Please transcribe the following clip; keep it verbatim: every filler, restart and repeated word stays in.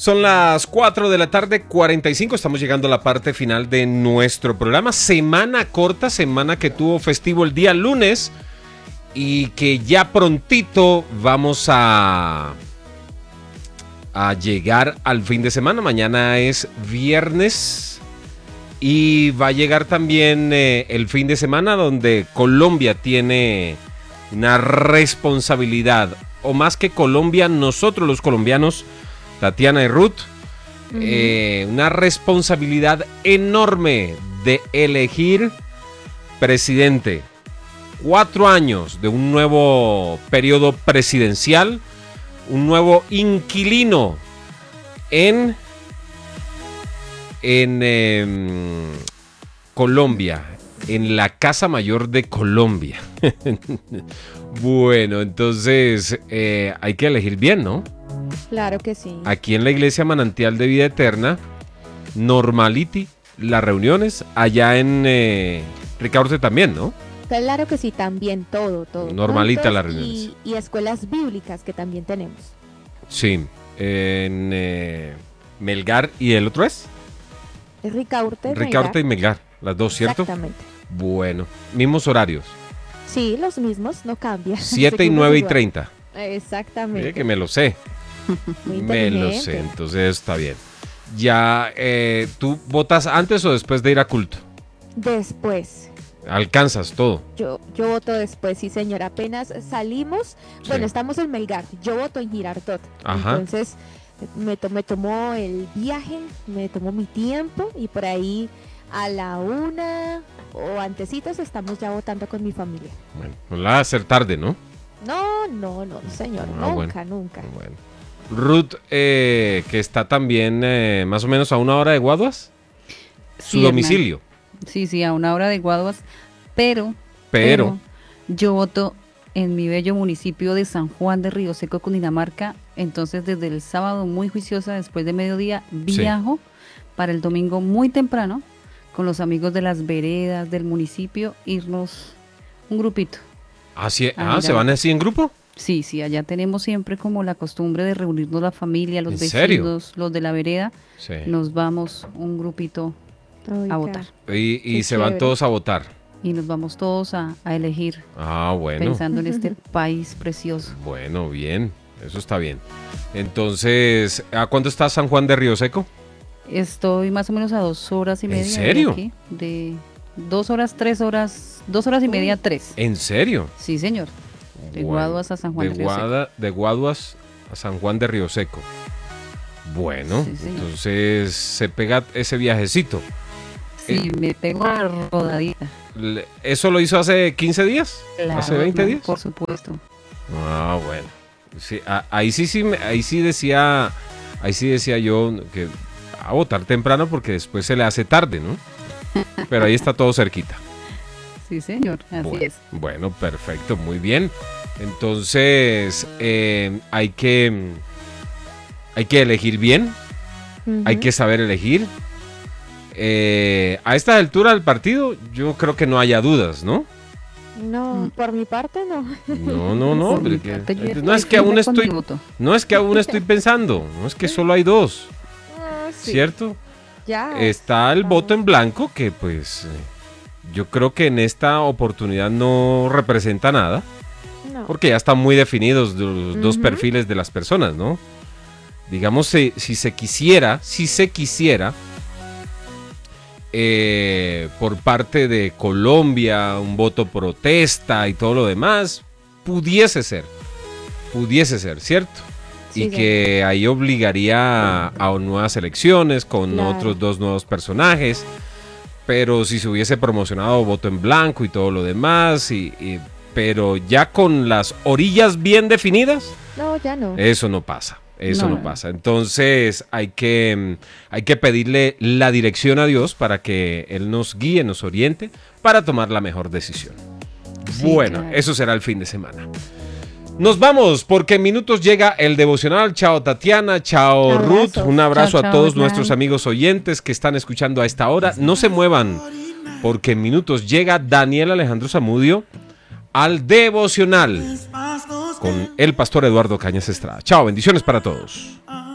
Son las cuatro de la tarde, cuarenta y cinco. Estamos llegando a la parte final de nuestro programa. Semana corta, semana que tuvo festivo el día lunes y que ya prontito vamos a, a llegar al fin de semana. Mañana es viernes y va a llegar también eh, el fin de semana donde Colombia tiene una responsabilidad, o más que Colombia, nosotros los colombianos, Tatiana y Ruth, uh-huh. eh, una responsabilidad enorme de elegir presidente. Cuatro años de un nuevo periodo presidencial, un nuevo inquilino en, en eh, Colombia, en la Casa Mayor de Colombia. Bueno, entonces eh, hay que elegir bien, ¿no? Claro que sí. Aquí en la Iglesia Manantial de Vida Eterna, normality, las reuniones, allá en eh, Ricaurte también, ¿no? Claro que sí, también todo, todo. Normalita las reuniones. Y, y escuelas bíblicas que también tenemos. Sí, en eh, Melgar, ¿y el otro es? Es Ricaurte. Ricaurte y Melgar, las dos, ¿cierto? Exactamente. Bueno, mismos horarios. Sí, los mismos, no cambia. siete y nueve y treinta. Exactamente. Eh, que me lo sé. Me lo sé, entonces está bien. Ya, eh, ¿tú votas antes o después de ir a culto? Después. ¿Alcanzas todo? Yo, yo voto después, sí señor. Apenas salimos, sí. Bueno, estamos en Melgar, yo voto en Girardot. Ajá. Entonces me, to, me tomó el viaje, me tomó mi tiempo y por ahí a la una o antecitos estamos ya votando con mi familia. Bueno, no la va a hacer tarde, ¿no? No, no, no, señor, ah, nunca, bueno, nunca. Bueno. Ruth, eh, que está también eh, más o menos a una hora de Guaduas, su sí, domicilio. Hernán. Sí, sí, a una hora de Guaduas, pero, pero, pero yo voto en mi bello municipio de San Juan de Río Seco, Cundinamarca. Entonces, desde el sábado muy juiciosa, después de mediodía, viajo sí. para el domingo muy temprano con los amigos de las veredas del municipio, irnos un grupito. ¿Ah, sí? ah ¿se van así en grupo? Sí, sí, allá tenemos siempre como la costumbre de reunirnos la familia, los vecinos, serio? los de la vereda. Sí. Nos vamos un grupito Oiga. a votar. Y, y se van todos a votar. Y nos vamos todos a, a elegir. Ah, bueno. Pensando en este país precioso. Bueno, bien, eso está bien. Entonces, ¿a cuánto está San Juan de Río Seco? Estoy más o menos a dos horas y media. ¿En serio? De, aquí, de dos horas, tres horas, dos horas y media, tres. ¿En serio? Sí, señor. De bueno, Guaduas a San Juan de, de Río Guada, Seco. De Guaduas a San Juan de Río Seco. Bueno, sí, entonces se pega ese viajecito. Sí, eh, me pego a rodadita. ¿Eso lo hizo hace quince días? Claro, ¿Hace veinte no, días? Por supuesto. Ah, bueno. Sí, a, ahí sí, sí, ahí sí decía, ahí sí decía yo que a votar temprano porque después se le hace tarde, ¿no? Pero ahí está todo cerquita. Sí, señor, así bueno, es. Bueno, perfecto, muy bien. Entonces, eh, hay que hay que elegir bien, uh-huh. hay que saber elegir. Eh, a esta altura del partido, yo creo que no haya dudas, ¿no? No, por mi parte no. No, no, no. Que, no es que aún estoy, no es que aún estoy pensando, no es que solo hay dos, ah, sí. ¿cierto? Ya. Está el voto en blanco que, pues, yo creo que en esta oportunidad no representa nada, no. porque ya están muy definidos los uh-huh. dos perfiles de las personas, ¿no? Digamos, si, si se quisiera, si se quisiera. Eh, por parte de Colombia, un voto protesta y todo lo demás, pudiese ser, pudiese ser, ¿cierto? Sí, y sí. que ahí obligaría a, a nuevas elecciones con claro. otros dos nuevos personajes, pero si se hubiese promocionado voto en blanco y todo lo demás, y, y, pero ya con las orillas bien definidas, no, ya no. Eso no pasa. Eso no, no pasa. Entonces hay que, hay que pedirle la dirección a Dios para que Él nos guíe, nos oriente para tomar la mejor decisión. Sí, bueno, claro. Eso será el fin de semana. Nos vamos porque en minutos llega el devocional. Chao Tatiana, chao Ruth. Un abrazo chao, chao, a todos chao. Nuestros amigos oyentes que están escuchando a esta hora. No se muevan porque en minutos llega Daniel Alejandro Zamudio al devocional con el pastor Eduardo Cañas Estrada. Chao, bendiciones para todos.